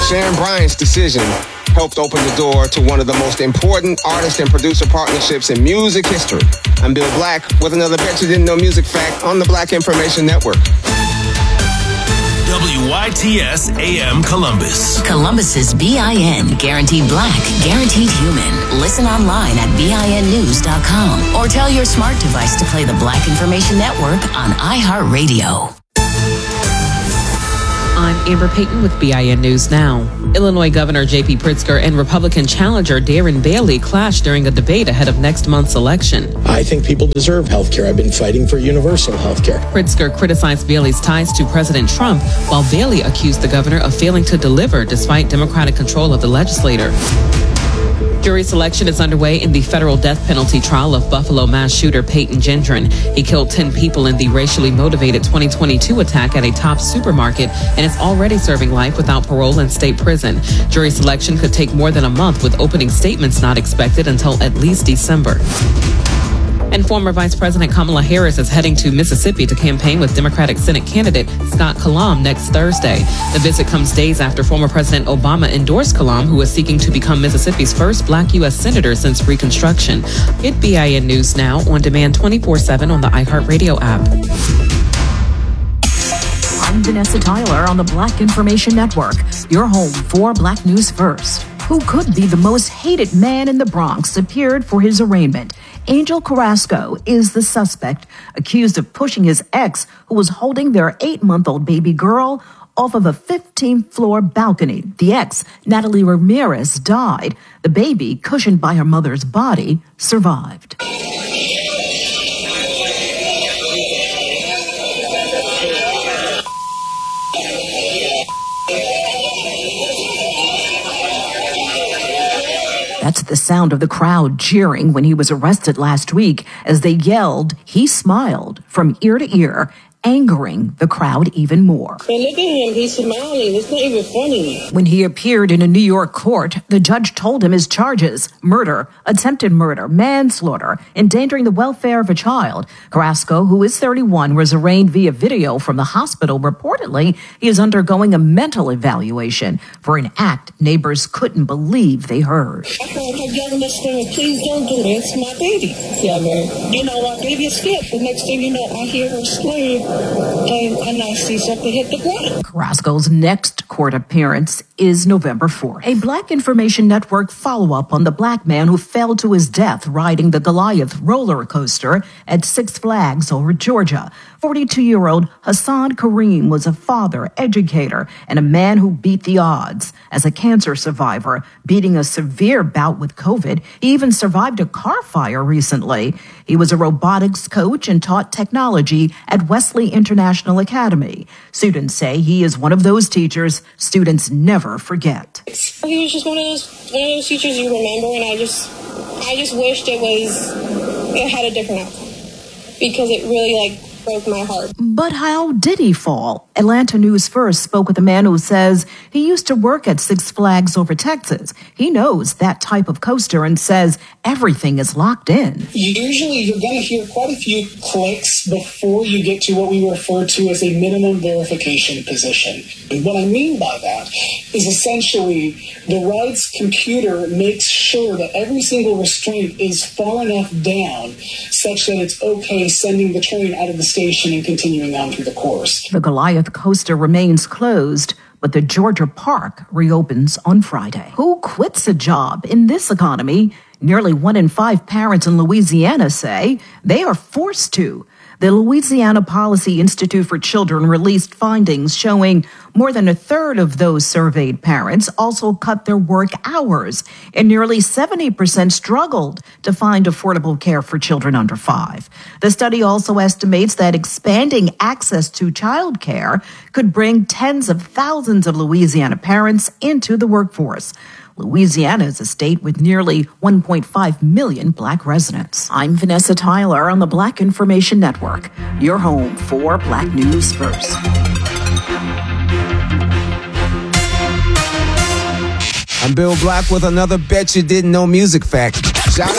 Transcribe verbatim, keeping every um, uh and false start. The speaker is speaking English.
Sharon Bryant's decision helped open the door to one of the most important artist and producer partnerships in music history. I'm Bill Black with another Bet You Didn't Know Music Fact on the Black Information Network. W Y T S A M Columbus. Columbus's B I N, guaranteed black, guaranteed human. Listen online at B I N news dot com or tell your smart device to play the Black Information Network on iHeartRadio. I'm Amber Payton with B I N News Now. Illinois Governor J P Pritzker and Republican challenger Darren Bailey clashed during a debate ahead of next month's election. I think people deserve health care. I've been fighting for universal health care. Pritzker criticized Bailey's ties to President Trump, while Bailey accused the governor of failing to deliver despite Democratic control of the legislature. Jury selection is underway in the federal death penalty trial of Buffalo mass shooter Peyton Gendron. He killed ten people in the racially motivated twenty twenty-two attack at a Tops supermarket and is already serving life without parole in state prison. Jury selection could take more than a month, with opening statements not expected until at least December. And former Vice President Kamala Harris is heading to Mississippi to campaign with Democratic Senate candidate Scott Kalam next Thursday. The visit comes days after former President Obama endorsed Kalam, who is seeking to become Mississippi's first black U S senator since Reconstruction. Get B I N News Now on demand twenty-four seven on the iHeartRadio app. I'm Vanessa Tyler on the Black Information Network, your home for Black News First. Who could be the most hated man in the Bronx appeared for his arraignment. Angel Carrasco is the suspect, accused of pushing his ex, who was holding their eight-month-old baby girl, off of a fifteenth floor balcony. The ex, Natalie Ramirez, died. The baby, cushioned by her mother's body, survived. That's the sound of the crowd cheering when he was arrested last week. As they yelled, he smiled from ear to ear, angering the crowd even more. And look at him, he's smiling. It's not even funny. When he appeared in a New York court, the judge told him his charges: murder, attempted murder, manslaughter, endangering the welfare of a child. Carrasco, who is thirty-one, was arraigned via video from the hospital. Reportedly, he is undergoing a mental evaluation for an act neighbors couldn't believe they heard. I told her, Governor Stern, please don't do this. It's my baby. Yeah, man. You know, I gave you a skip. The next thing you know, I hear her scream. And, and I see something hit the ground. Carrasco's next court appearance is November fourth. A Black Information Network follow-up on the black man who fell to his death riding the Goliath roller coaster at Six Flags over Georgia. forty-two-year-old Hassan Kareem was a father, educator, and a man who beat the odds. As a cancer survivor, beating a severe bout with COVID, he even survived a car fire recently. He was a robotics coach and taught technology at Wesley International Academy. Students say he is one of those teachers students never forget. He was just one of those one of those teachers you remember, and I just I just wished it was it had a different outcome, because it really like broke my heart. But how did he fall? Atlanta News First spoke with a man who says he used to work at Six Flags over Texas. He knows that type of coaster and says everything is locked in. Usually you're going to hear quite a few clicks before you get to what we refer to as a minimum verification position. And what I mean by that is essentially the ride's computer makes sure that every single restraint is far enough down such that it's okay sending the train out of the station and continuing on through the course. The Goliath coaster remains closed, but the Georgia Park reopens on Friday. Who quits a job in this economy? Nearly one in five parents in Louisiana say they are forced to. The Louisiana Policy Institute for Children released findings showing more than a third of those surveyed parents also cut their work hours, and nearly seventy percent struggled to find affordable care for children under five. The study also estimates that expanding access to child care could bring tens of thousands of Louisiana parents into the workforce. Louisiana is a state with nearly one point five million black residents. I'm Vanessa Tyler on the Black Information Network, your home for Black News First. I'm Bill Black with another Bet You Didn't Know Music Fact. Shout